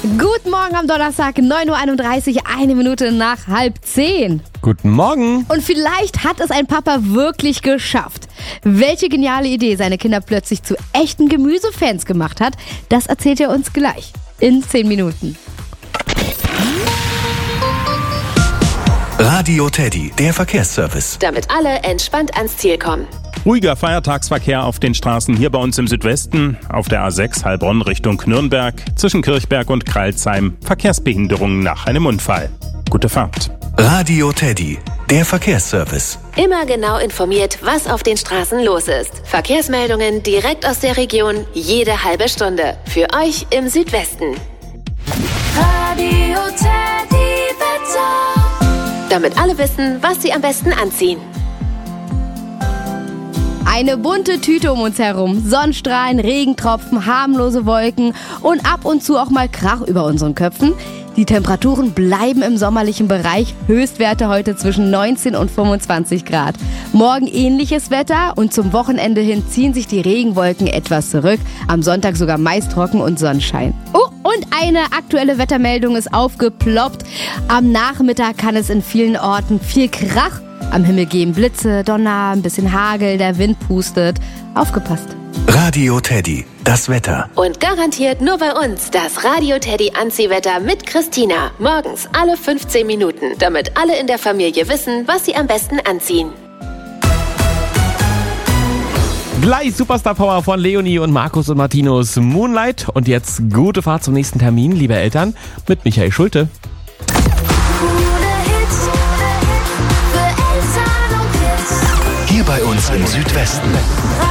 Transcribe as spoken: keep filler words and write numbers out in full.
Guten Morgen am Donnerstag, neun Uhr einunddreißig, eine Minute nach halb zehn. Guten Morgen. Und vielleicht hat es ein Papa wirklich geschafft. Welche geniale Idee seine Kinder plötzlich zu echten Gemüsefans gemacht hat, das erzählt er uns gleich in zehn Minuten. Radio Teddy, der Verkehrsservice. Damit alle entspannt ans Ziel kommen. Ruhiger Feiertagsverkehr auf den Straßen hier bei uns im Südwesten, auf der A sechs Heilbronn Richtung Nürnberg, zwischen Kirchberg und Kralsheim, Verkehrsbehinderungen nach einem Unfall. Gute Fahrt. Radio Teddy, der Verkehrsservice. Immer genau informiert, was auf den Straßen los ist. Verkehrsmeldungen direkt aus der Region, jede halbe Stunde. Für euch im Südwesten. Radio Teddy Wetter. Damit alle wissen, was sie am besten anziehen. Eine bunte Tüte um uns herum. Sonnenstrahlen, Regentropfen, harmlose Wolken und ab und zu auch mal Krach über unseren Köpfen. Die Temperaturen bleiben im sommerlichen Bereich. Höchstwerte heute zwischen neunzehn und fünfundzwanzig Grad. Morgen ähnliches Wetter und zum Wochenende hin ziehen sich die Regenwolken etwas zurück. Am Sonntag sogar meist trocken und Sonnenschein. Oh, und eine aktuelle Wettermeldung ist aufgeploppt. Am Nachmittag kann es in vielen Orten viel Krach. Am Himmel gehen Blitze, Donner, ein bisschen Hagel, der Wind pustet. Aufgepasst. Radio Teddy, das Wetter. Und garantiert nur bei uns das Radio Teddy Anziehwetter mit Christina. Morgens alle fünfzehn Minuten, damit alle in der Familie wissen, was sie am besten anziehen. Gleich Superstar Power von Leonie und Markus und Martinus Moonlight. Und jetzt gute Fahrt zum nächsten Termin, liebe Eltern, mit Michael Schulte. Hier bei uns im Südwesten.